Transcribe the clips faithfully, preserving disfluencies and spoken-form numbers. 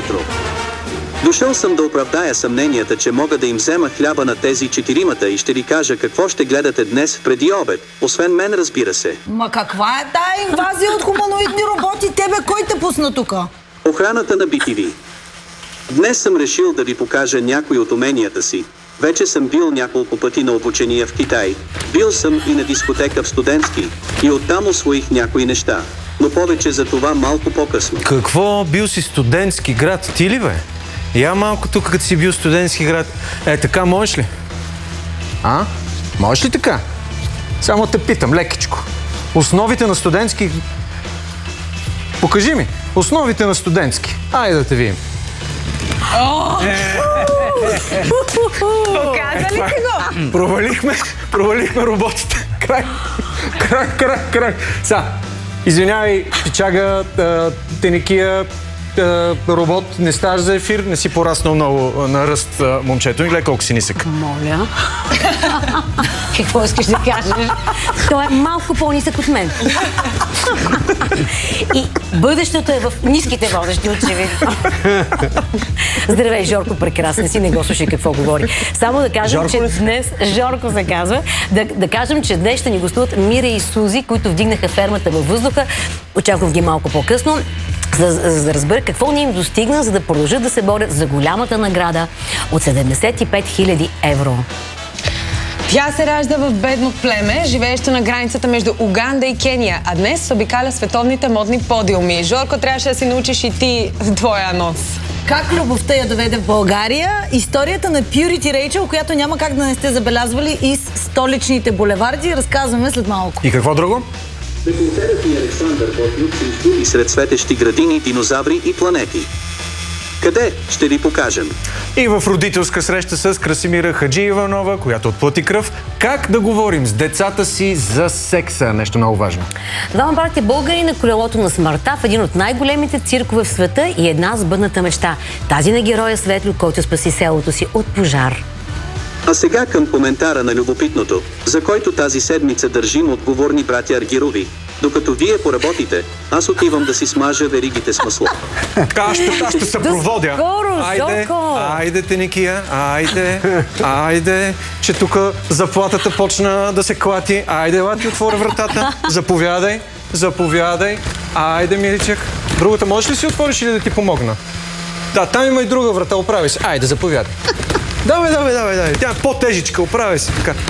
Петро. Дошъл съм да оправдая съмненията, че мога да им взема хляба на тези четиримата и ще ви кажа какво ще гледате днес преди обед. Освен мен, разбира се. Ма каква е тая инвазия от хуманоидни роботи? Тебе кой те пусна тука? Охраната на би ти ви. Днес съм решил да ви покажа някои от уменията си. Вече съм бил няколко пъти на обучение в Китай. Бил съм и на дискотека в Студентски. И оттам усвоих някои неща. Но повече за това малко по-късно. Какво? Бил си студентски град? Ти ли, бе? Я малко тук, като си бил студентски град. Е, така можеш ли? А? Можеш ли така? Само те питам, лекичко. Основите на студентски... Покажи ми. Основите на студентски. Айде да те видим. Показа ли си го? Провалихме, провалихме роботите. Край, край, край, край. Са, извинявай, пичага, теникия, робот, не ставаш за ефир, не си пораснал много на ръст, момчето. И гледай колко си нисък. Моля. Какво искаш да кажеш? Той е малко по-нисък от мен. И бъдещето е в ниските водещи, очевидно. Здравей, Жорко, прекрасен си, не го слушай какво говори. Само да кажем, Жорко че днес... Жорко се казва. Да, да кажем, че днес ще ни гостуват Мира и Сузи, които вдигнаха фермата във въздуха. Очаквам ги малко по-късно. За, за да разбера какво ни им достигна, за да продължат да се борят за голямата награда от седемдесет и пет хиляди евро. Тя се ражда в бедно племе, живеещо на границата между Уганда и Кения, а днес обикаля световните модни подиуми. Жорко, трябваше да си научиш и ти твоя анонс. Как любовта я доведе в България? Историята на Purity Rachel, която няма как да не сте забелязвали из столичните булеварди, разказваме след малко. И какво друго? Рекордерът и Александър Ботнюк се издули сред светещи градини, динозаври и планети. Къде? Ще ви покажем. И в родителска среща с Красимира Хаджиеванова, която отплати кръв, как да говорим с децата си за секса? Нещо много важно. Двама братя българи на колелото на смъртта в един от най-големите циркове в света и една сбъдната мечта. Тази на героя Светло, който спаси селото си от пожар. А сега към коментара на любопитното, за който тази седмица държим отговорни братя Аргирови. Докато вие поработите, аз отивам да си смажа веригите с масло. Така, аз ще, аз ще се проводя. Скоро, айде, Жорко! айде, Теникия, айде, айде, че тук заплатата почна да се клати. Айде, лати, отворя вратата. Заповядай, заповядай. Айде, миличък. Другата, можеш ли си отвориш или да ти помогна? Да, там има и друга врата, оправи се. Айде, заповядай. Давай, давай, давай, давай. Тя е по-тежичка, оправяй се така.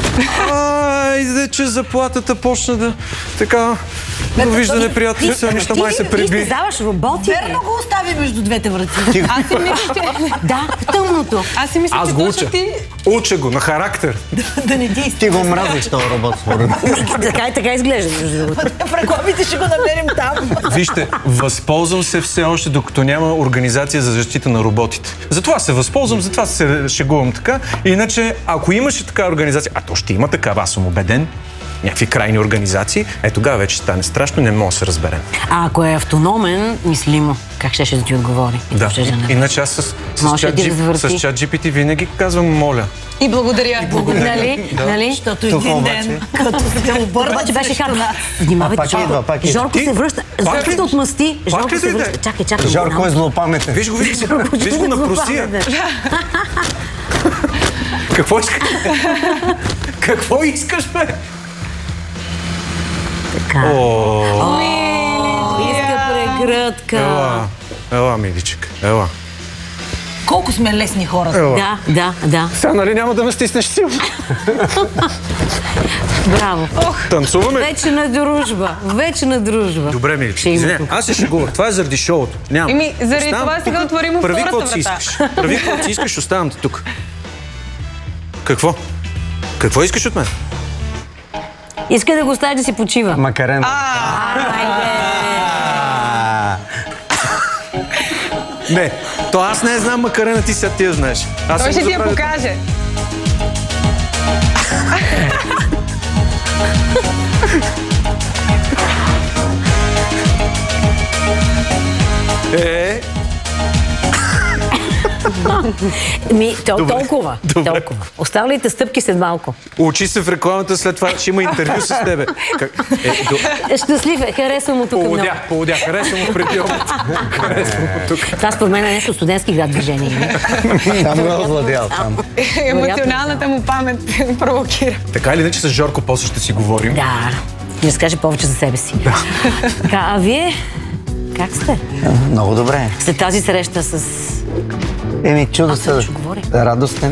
Айде, че заплатата почна да... Така... Довиждане, приятели, сънища май се приби. Ти създаваш роботи. Верно го остави между двете врати. Аз си мисля, че... Да, в тъмното. Аз си мисля, Аз че го точно уча. ти... Уча го на характер. Да не ти Ти го мразиш този робот, според мен. Така и така изглежда, между другото. В рекламите ще го намерим там. Вижте, възползвам се все още, докато няма организация за защита на роботите. Затова се възползвам, затова се шегувам така. Иначе, ако имаше така организация, а то ще има такава, аз съм убеден, някакви крайни организации, е тогава вече стане страшно, не мога да се разберем. А ако е автономен, мислимо, как ще, ще да ти отговори? Да, иначе аз с, с, чат, да с чат джи пи ти винаги казвам моля. И благодаря. Благодаря. Нали? Да. Нали? Защото един ден, като се обърна, обаче беше харно. Внимавайте, Жорко. Жорко се връща. Жорко се отмъсти. Жорко се връща. Чакай, чакай. Жорко е злопаметен. Виж го, виж го. Виж го на просия. Какво искаш? Какво искаш, бе? Така. Иска прегръдка. Ела, ела, миличък, ела. Колко сме лесни хора. Да, да, да. Сега, нали няма да ме стиснеш силно? Браво. Танцуваме? Вечна дружба. Вечна дружба. Добре, миличък. Извиня, аз се шегувам. Това е заради шоуто. Няма. Еми, заради това сега отворим му втората втората врата. врата. Си искаш. Прави каквото си искаш, оставам те тук. Какво? Какво искаш от мен? Иска да го оставиш да си почива. Макарен. Не, то аз не знам макарена, ти сега ти я знаеш. Аз Той ще ти я покаже. Е, Ми, то, Добре. толкова. Добре. толкова. Останалите стъпки след малко. Учи се в рекламата, след това ще има интервю с тебе. Как? Е, до... Щастлив е, харесвам му тук много. Полудя, полудя, харесвам му преди обед. Харесвам му тук. Това според мен е нещо студентски град движение. Там го е овладял там. Емоционалната му памет провокира. Така или иначе с Жорко после ще си говорим. Да, и разкаже повече за себе си. Да. Така, а вие как сте? Много добре. След тази среща с... Еми, чудо Аз се. също говоря. Радостен.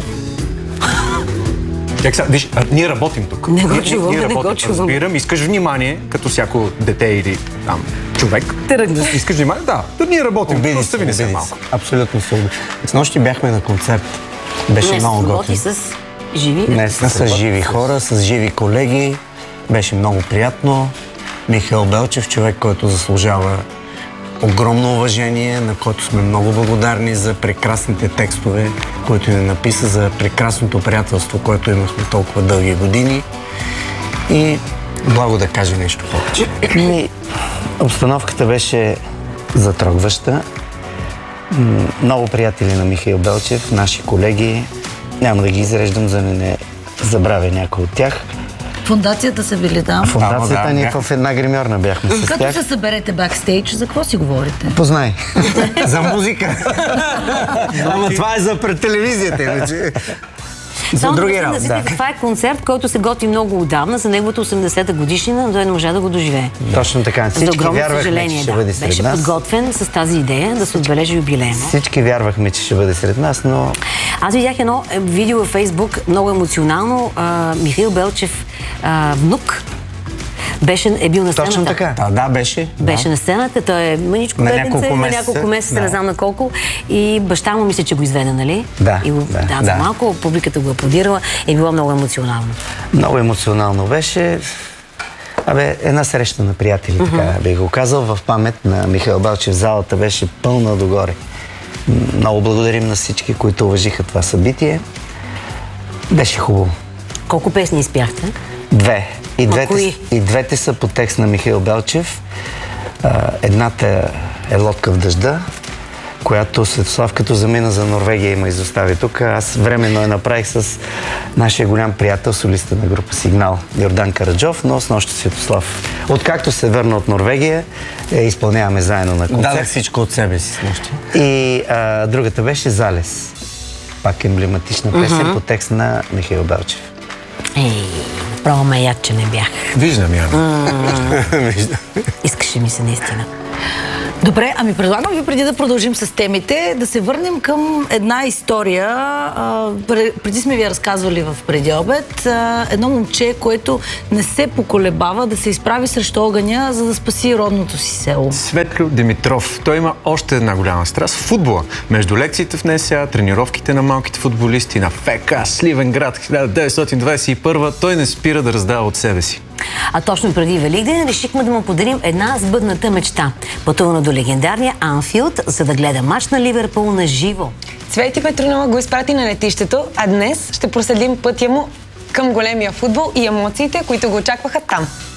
Как са, виж, а, ние работим тук. Не го Ние- чувам, ние не го работим. чувам. Разбирам, искаш внимание, като всяко дете или там човек. Тръгна. Искаш внимание? Да, да ние работим. Обиди Остави се, ни се обиди малко. се. Абсолютно се обиди. С нощи бяхме на концерт. Беше Днес много работи готин. с живи... Днес с живи хора, с живи колеги. Беше много приятно. Михаил Белчев, човек, който заслужава огромно уважение, на който сме много благодарни за прекрасните текстове, които ни написа, за прекрасното приятелство, което имахме толкова дълги години. И благо да каже нещо повече. И обстановката беше затрогваща. М, Много приятели на Михаил Белчев, наши колеги. Няма да ги изреждам, за да не забравя някой от тях. Фондацията са били там. Фондацията да, ни бях. в една гримьорна бяхме с Като тях. се съберете бакстейдж, за какво си говорите? Познай. За музика. Ама това е за пред телевизията, иначе. За Само други да работи. се Да. това е концерт, който се готи много отдавна за неговата осемдесета годишнина, но той не можа да го доживее. Точно така. За Всички огромно вярвахме, че съжаление, ще да. бъде сред Беше нас. подготвен с тази идея да се отбележи юбилейно. Всички вярвахме, че ще бъде сред нас, но Аз видях едно е, видео във Фейсбук, много емоционално. А, Михаил Белчев, а, внук, беше, е бил на сцената. точно така. Да, да, беше. Беше да. на сцената, той е мъничко На бебенце, няколко на месеца. няколко месеца, Да. не знам на колко. И баща му мисля, че го изведе, нали? Да, И го, да, да, за да. малко публиката го аплодирала. Е било много емоционално. Много емоционално беше. Абе, една среща на приятели, така бих го казал, в памет на Михаил Белчев. Залата беше пълна догоре. М, Много благодарим на всички, които уважиха това събитие. Беше хубаво. Колко песни изпяхте? Две. И Ма двете, кои? и двете са по текст на Михаил Белчев. А, едната е Лодка в дъжда, която Светослав като замина за Норвегия има изостави тук. Аз временно я направих с нашия голям приятел, солиста на група Сигнал, Йордан Караджов, но с нощи Светослав. Откакто се върна от Норвегия, е, изпълняваме заедно на концерт. Дадах всичко от себе си с нощи. И а, другата беше Залез. Пак емблематична песен по текст на Михаил Белчев. Ей, направо ме яд, че не бях. Виждам, Яна. Искаше ми се наистина. Добре, ами предлагам ви преди да продължим с темите, да се върнем към една история. А, пре- преди сме ви я разказвали в преди обед. А, едно момче, което не се поколебава да се изправи срещу огъня, за да спаси родното си село. Светло Димитров. Той има още една голяма страст – футбола. Между лекциите в НСА, тренировките на малките футболисти, на ФК Сливенград хиляда деветстотин двадесет и първа, той не спира да раздава от себе си. А точно преди Великден решихме да му подарим една сбъдната мечта. Пътувана до легендарния Анфилд, за да гледа мач на Ливерпул на живо. Цвети Петрунова го изпрати на летището, а днес ще проследим пътя му към големия футбол и емоциите, които го очакваха там.